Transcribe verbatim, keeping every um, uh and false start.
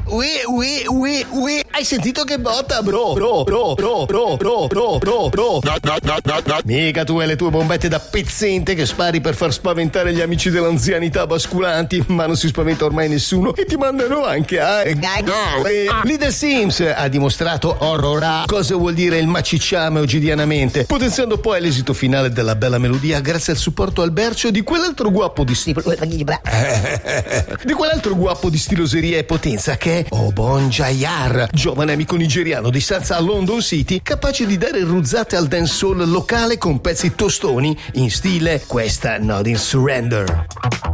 ui, ui, ui, ui. Hai sentito che botta, bro? Bro, bro, bro, bro, bro, bro, bro, bro. No, no, no, no, no. Mica tu e le tue bombette da pezzente che spari per far spaventare gli amici dell'anzianità basculanti, ma non si spaventa ormai nessuno e ti mandano anche a... No. Eh, Little Sims ha dimostrato horror cosa vuol dire il macicciame oggidianamente, potenziando poi l'esito finale della bella melodia grazie al supporto al bercio di quell'altro guappo di sti... di quell'altro guappo di stiloseria e potenza che è Obon Jayar, giovane amico nigeriano di stanza a London City, capace di dare ruzzate al dancehall locale con pezzi tostoni in stile Questa Not in Surrender.